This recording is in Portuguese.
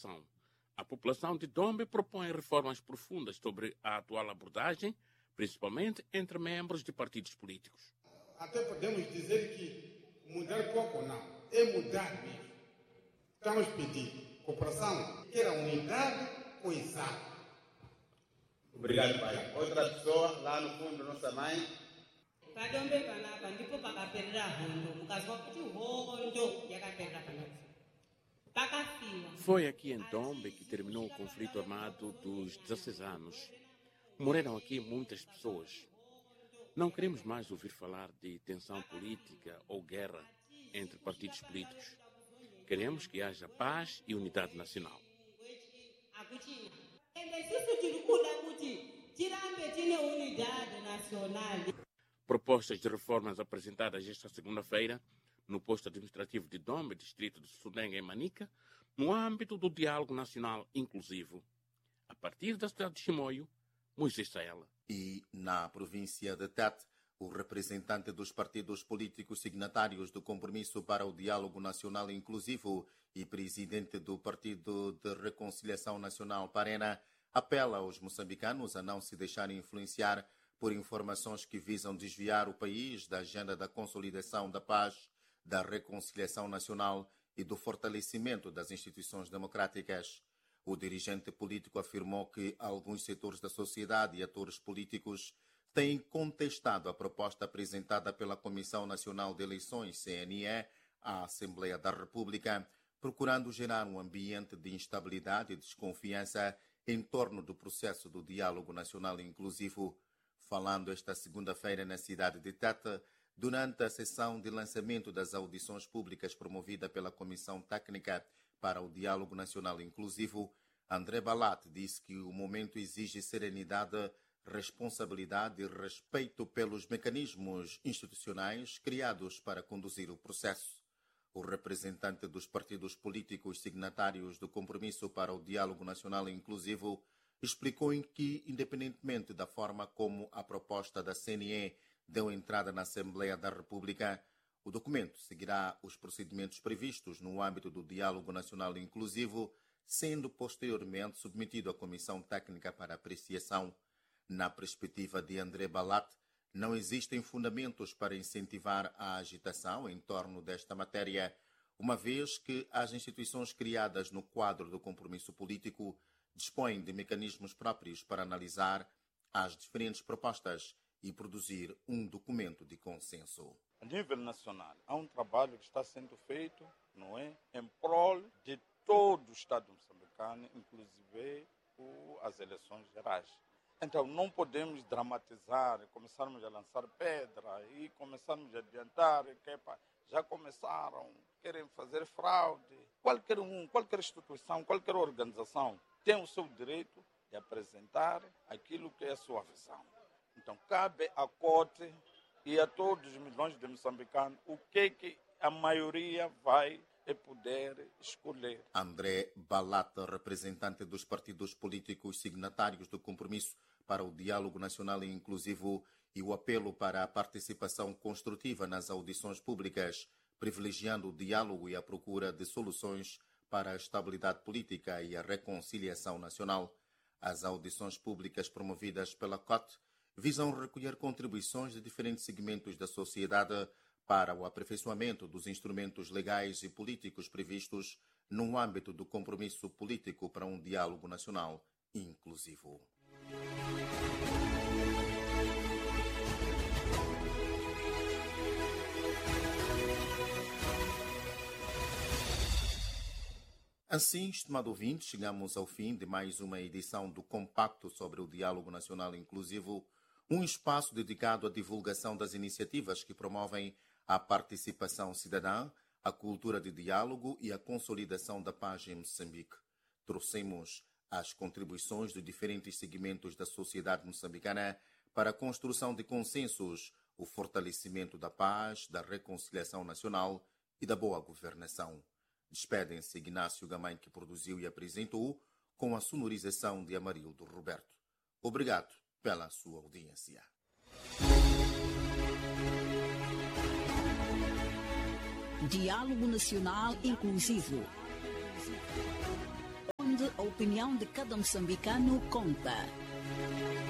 A população de Dombe propõe reformas profundas sobre a atual abordagem, principalmente entre membros de partidos políticos. Até podemos dizer que mudar pouco não, é mudar mesmo. Estamos pedindo cooperação, que era unidade, coesão. Obrigado, pai. Outra pessoa lá no fundo, nossa mãe. Foi aqui em Dombe que terminou o conflito armado dos 16 anos. Morreram aqui muitas pessoas. Não queremos mais ouvir falar de tensão política ou guerra entre partidos políticos. Queremos que haja paz e unidade nacional. Propostas de reformas apresentadas esta segunda-feira no posto administrativo de Dombe, distrito de Sudenga, em Manica, no âmbito do diálogo nacional inclusivo. A partir da cidade de Chimoio, Moisés Saela. E na província de Tete, o representante dos partidos políticos signatários do Compromisso para o Diálogo Nacional Inclusivo e presidente do Partido de Reconciliação Nacional, Parena, apela aos moçambicanos a não se deixarem influenciar por informações que visam desviar o país da agenda da consolidação da paz, da reconciliação nacional e do fortalecimento das instituições democráticas. O dirigente político afirmou que alguns setores da sociedade e atores políticos têm contestado a proposta apresentada pela Comissão Nacional de Eleições, CNE, à Assembleia da República, procurando gerar um ambiente de instabilidade e desconfiança em torno do processo do diálogo nacional inclusivo. Falando esta segunda-feira na cidade de Tete, durante a sessão de lançamento das audições públicas promovida pela Comissão Técnica para o Diálogo Nacional Inclusivo, André Balat disse que o momento exige serenidade, responsabilidade e respeito pelos mecanismos institucionais criados para conduzir o processo. O representante dos partidos políticos signatários do Compromisso para o Diálogo Nacional Inclusivo explicou em que, independentemente da forma como a proposta da CNE deu entrada na Assembleia da República, o documento seguirá os procedimentos previstos no âmbito do Diálogo Nacional Inclusivo, sendo posteriormente submetido à Comissão Técnica para apreciação. Na perspectiva de André Balat, não existem fundamentos para incentivar a agitação em torno desta matéria, uma vez que as instituições criadas no quadro do compromisso político dispõem de mecanismos próprios para analisar as diferentes propostas e produzir um documento de consenso. A nível nacional, há um trabalho que está sendo feito, não é, em prol de todo o Estado moçambicano, inclusive as eleições gerais. Então, não podemos dramatizar, começarmos a lançar pedra e começarmos a adiantar, que já começaram, querem fazer fraude. Qualquer instituição, qualquer organização tem o seu direito de apresentar aquilo que é a sua visão. Então, cabe à corte e a todos os milhões de moçambicanos o que a maioria vai poder escolher. André Balata, representante dos partidos políticos signatários do Compromisso para o Diálogo Nacional Inclusivo e o apelo para a participação construtiva nas audições públicas, privilegiando o diálogo e a procura de soluções para a estabilidade política e a reconciliação nacional. As audições públicas promovidas pela COT visam recolher contribuições de diferentes segmentos da sociedade para o aperfeiçoamento dos instrumentos legais e políticos previstos no âmbito do compromisso político para um diálogo nacional inclusivo. Assim, estimado ouvinte, chegamos ao fim de mais uma edição do Compacto sobre o Diálogo Nacional Inclusivo, um espaço dedicado à divulgação das iniciativas que promovem a participação cidadã, a cultura de diálogo e a consolidação da paz em Moçambique. Trouxemos as contribuições de diferentes segmentos da sociedade moçambicana para a construção de consensos, o fortalecimento da paz, da reconciliação nacional e da boa governação. Despedem-se Ignácio Gamay, que produziu e apresentou, com a sonorização de Amarildo Roberto. Obrigado pela sua audiência. Diálogo Nacional Inclusivo. a opinião de cada moçambicano conta.